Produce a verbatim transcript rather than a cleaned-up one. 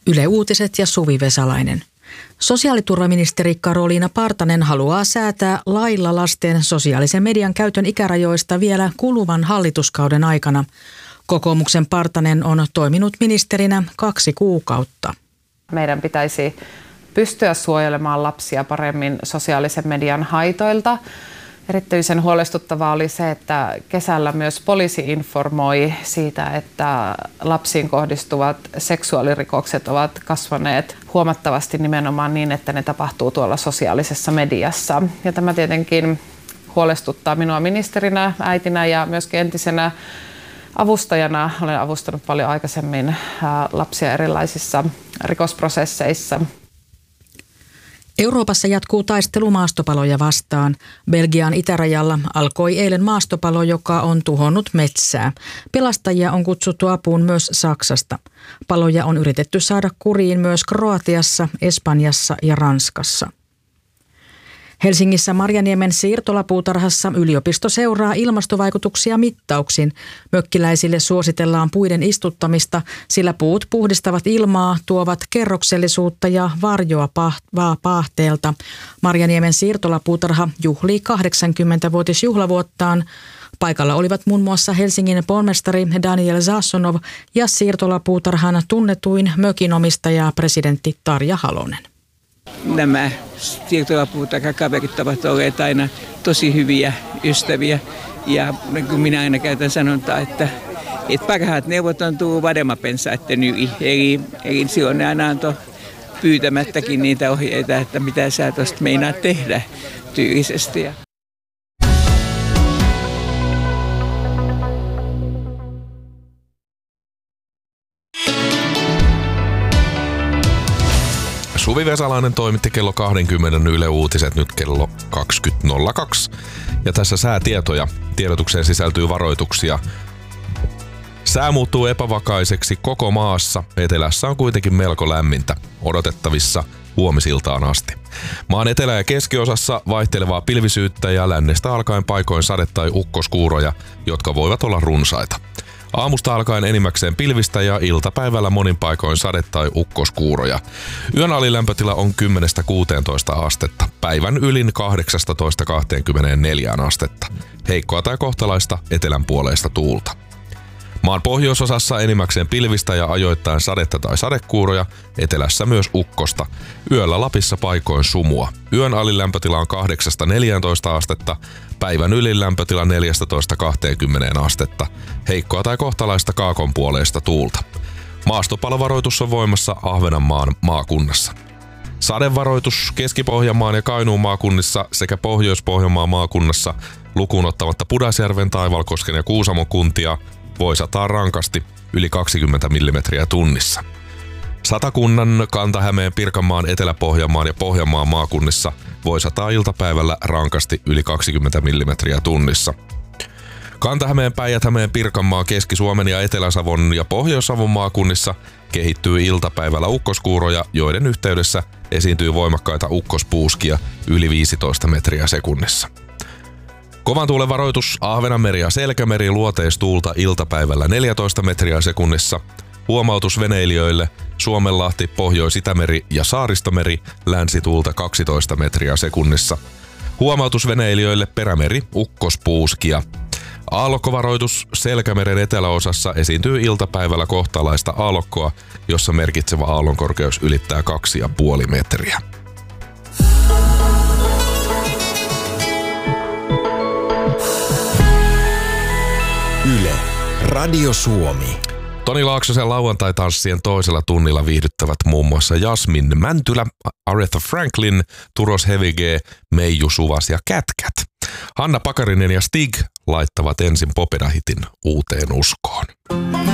Yle Uutiset ja Suvi Vesalainen. Sosiaaliturvaministeri Karoliina Partanen haluaa säätää lailla lasten sosiaalisen median käytön ikärajoista vielä kuluvan hallituskauden aikana. Kokoomuksen Partanen on toiminut ministerinä kaksi kuukautta. Meidän pitäisi pystyä suojelemaan lapsia paremmin sosiaalisen median haitoilta. Erityisen huolestuttavaa oli se, että kesällä myös poliisi informoi siitä, että lapsiin kohdistuvat seksuaalirikokset ovat kasvaneet huomattavasti nimenomaan niin, että ne tapahtuu tuolla sosiaalisessa mediassa. Ja tämä tietenkin huolestuttaa minua ministerinä, äitinä ja myöskin entisenä avustajana. Olen avustanut paljon aikaisemmin lapsia erilaisissa rikosprosesseissa. Euroopassa jatkuu taistelu maastopaloja vastaan. Belgian itärajalla alkoi eilen maastopalo, joka on tuhonnut metsää. Pelastajia on kutsuttu apuun myös Saksasta. Paloja on yritetty saada kuriin myös Kroatiassa, Espanjassa ja Ranskassa. Helsingissä Marjaniemen siirtolapuutarhassa yliopisto seuraa ilmastovaikutuksia mittauksin. Mökkiläisille suositellaan puiden istuttamista, sillä puut puhdistavat ilmaa, tuovat kerroksellisuutta ja varjoa paahteelta. Marjaniemen siirtolapuutarha juhlii kahdeksankymmentävuotisjuhlavuottaan. Paikalla olivat muun muassa Helsingin pormestari Daniel Zasonov ja siirtolapuutarhan tunnetuin mökinomistaja presidentti Tarja Halonen. Nämä siirtolapuutarhakaverit ovat olleet aina tosi hyviä ystäviä ja minä aina käytän sanontaa, että, että parhaat neuvot on tullut vademapensaitten yli. Eli, eli silloin ne aina antoi pyytämättäkin niitä ohjeita, että mitä sä tuosta meinaat tehdä tyylisesti. Suvi Vesalainen toimitti kello kaksikymmentä Yle Uutiset, nyt kello kaksikymmentä nolla kaksi. Ja tässä säätietoja. Tiedotukseen sisältyy varoituksia. Sää muuttuu epävakaiseksi koko maassa. Etelässä on kuitenkin melko lämmintä. Odotettavissa huomisiltaan asti. Maan etelä- ja keskiosassa vaihtelevaa pilvisyyttä ja lännestä alkaen paikoin sade- tai ukkoskuuroja, jotka voivat olla runsaita. Aamusta alkaen enimmäkseen pilvistä ja iltapäivällä monin paikoin sade- tai ukkoskuuroja. Yön alilämpötila on kymmenestä kuuteentoista astetta. Päivän ylin kahdeksastatoista kahteenkymmeneenneljään astetta. Heikkoa tai kohtalaista etelänpuoleista tuulta. Maan pohjoisosassa enimmäkseen pilvistä ja ajoittain sadetta tai sadekuuroja, etelässä myös ukkosta. Yöllä Lapissa paikoin sumua. Yön alilämpötila on kahdeksasta neljääntoista astetta, päivän ylin lämpötila neljästätoista kahteenkymmeneen astetta. Heikkoa tai kohtalaista kaakonpuoleista tuulta. Maastopalovaroitus on voimassa Ahvenanmaan maakunnassa. Sadevaroitus Keski-Pohjanmaan ja Kainuun maakunnissa sekä Pohjois-Pohjanmaan maakunnassa lukuun ottamatta Pudasjärven, Taivalkosken ja Kuusamon kuntia voi sataa rankasti yli kaksikymmentä millimetriä tunnissa. Satakunnan, Kanta-Hämeen, Pirkanmaan, Etelä-Pohjanmaan ja Pohjanmaan maakunnissa voi sataa iltapäivällä rankasti yli kaksikymmentä millimetriä tunnissa. Kanta-Hämeen, Päijät-Hämeen, Pirkanmaan, Keski-Suomen ja Etelä-Savon ja Pohjois-Savon maakunnissa kehittyy iltapäivällä ukkoskuuroja, joiden yhteydessä esiintyy voimakkaita ukkospuuskia yli viisitoista metriä sekunnissa. Kovan tuulen varoitus Ahvenanmeri ja Selkämeri, luoteistuulta iltapäivällä neljätoista metriä sekunnissa. Huomautus veneilijöille Suomenlahti, Pohjois-Itämeri ja Saaristomeri, länsituulta kaksitoista metriä sekunnissa. Huomautus veneilijöille Perämeri, ukkospuuskia. Aallokkovaroitus Selkämeren eteläosassa esiintyy iltapäivällä kohtalaista aallokkoa, jossa merkitsevä aallonkorkeus ylittää kaksi pilkku viisi metriä. Yle, Radio Suomi. Toni Laaksosen lauantai-tanssien toisella tunnilla viihdyttävät muun muassa Jasmin Mäntylä, Aretha Franklin, Turos Hevige, Meiju Suvas ja Kätkät. Hanna Pakarinen ja Stig laittavat ensin Popeda-hitin uuteen uskoon.